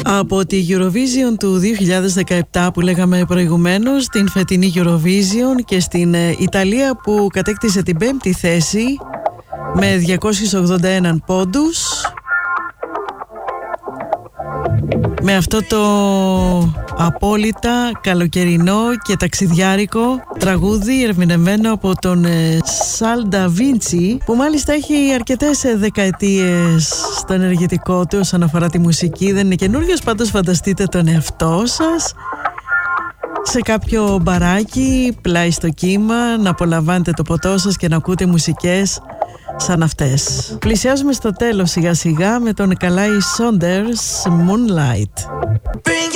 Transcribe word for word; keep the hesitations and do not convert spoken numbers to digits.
Από τη Eurovision του δύο χιλιάδες δεκαεπτά που λέγαμε προηγουμένως, την φετινή Eurovision και στην Ιταλία που κατέκτησε την πέμπτη θέση με διακόσιους ογδόντα ένα πόντους, με αυτό το απόλυτα καλοκαιρινό και ταξιδιάρικο τραγούδι ερμηνευμένο από τον Σάλντα Βίντσι, που μάλιστα έχει αρκετές δεκαετίες στο ενεργητικό του όσον αφορά τη μουσική. Δεν είναι καινούριος, πάντως φανταστείτε τον εαυτό σας σε κάποιο μπαράκι πλάι στο κύμα, να απολαμβάνετε το ποτό σας και να ακούτε μουσικές σαν αυτές. Πλησιάζουμε στο τέλος σιγά σιγά με τον Καλάι Σόντερς, Moonlight.